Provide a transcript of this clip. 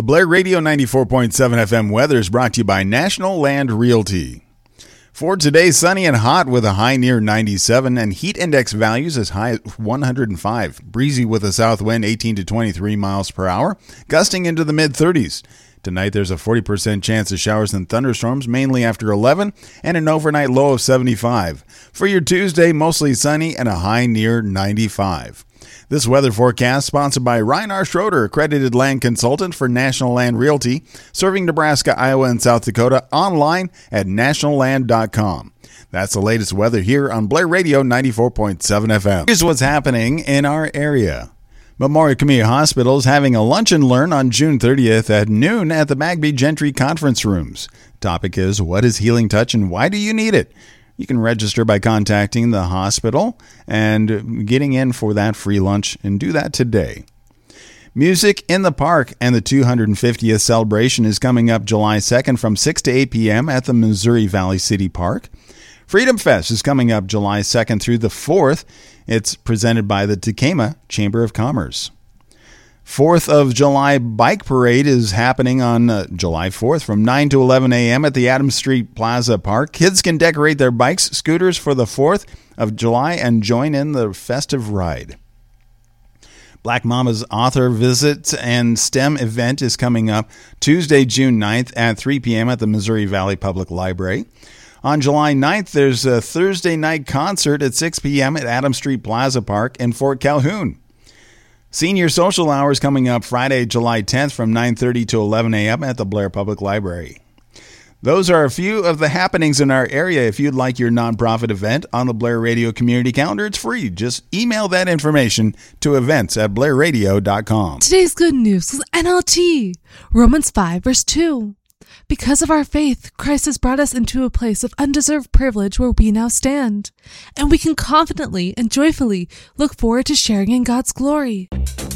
Blair Radio 94.7 FM weather is brought to you by National Land Realty. For today, sunny and hot with a high near 97 and heat index values as high as 105. Breezy with a south wind 18 to 23 miles per hour, gusting into the mid-30s. Tonight, there's a 40% chance of showers and thunderstorms, mainly after 11, and an overnight low of 75. For your Tuesday, mostly sunny and a high near 95. This weather forecast sponsored by Ryan R. Schroeder, accredited land consultant for National Land Realty, serving Nebraska, Iowa, and South Dakota, online at nationalland.com. That's the latest weather here on Blair Radio 94.7 FM. Here's what's happening in our area. Memorial Community Hospital is having a lunch and learn on June 30th at noon at the Bagby Gentry Conference Rooms. Topic is, what is Healing Touch and why do you need it? You can register by contacting the hospital and getting in for that free lunch, and do that today. Music in the Park and the 250th celebration is coming up July 2nd from 6 to 8 p.m. at the Missouri Valley City Park. Freedom Fest is coming up July 2nd through the 4th. It's presented by the Tekamah Chamber of Commerce. 4th of July Bike Parade is happening on July 4th from 9 to 11 a.m. at the Adams Street Plaza Park. Kids can decorate their bikes, scooters for the 4th of July and join in the festive ride. Black Mama's Author Visit and STEM event is coming up Tuesday, June 9th at 3 p.m. at the Missouri Valley Public Library. On July 9th, there's a Thursday night concert at 6 p.m. at Adams Street Plaza Park in Fort Calhoun. Senior Social Hours coming up Friday, July 10th from 9:30 to 11 a.m. at the Blair Public Library. Those are a few of the happenings in our area. If you'd like your nonprofit event on the Blair Radio Community Calendar, it's free. Just email that information to events@blairradio.com. Today's good news is NLT, Romans 5, verse 2. Because of our faith, Christ has brought us into a place of undeserved privilege where we now stand, and we can confidently and joyfully look forward to sharing in God's glory.